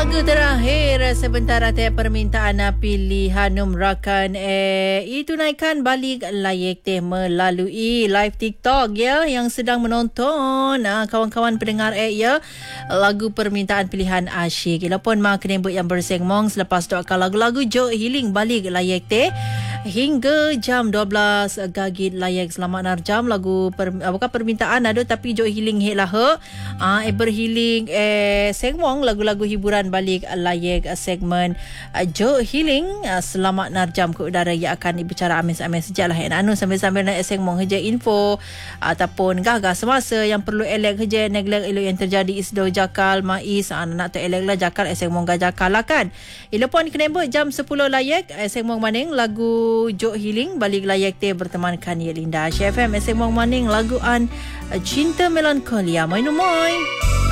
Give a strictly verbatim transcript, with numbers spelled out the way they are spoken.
Lagu terakhir sebentar atas permintaan pilihan numrakan eh itu naikkan balik layak teh melalui live TikTok ya yang sedang menonton ah, kawan-kawan pendengar eh ya lagu permintaan pilihan asyik. Ilapun mak kenembut yang bersengmong selepas doakan lagu-lagu Joe Healing balik layak teh hingga jam dua belas gagit layak selamat narjam lagu per, bukan permintaan ada tapi Joe Healing hek lah he ah, Eber Healing eh sengmong lagu-lagu hiburan balik layak segmen uh, Joe Healing uh, selamat narjam ke udara yang akan berbicara amis-amis sejak lah anu sambil-sambil nak segmen heja info ataupun gagah semasa yang perlu elek heja neglek elok yang terjadi isdo jakal mais uh, nak tu elek lah jakal segmen gak jakal lah kan ila pun kenembut jam sepuluh layak segmen maning lagu Joe Healing balik layak teh bertemankan ya Linda F M segmen maning lagu an uh, Cinta Melankolia Mainu Moy.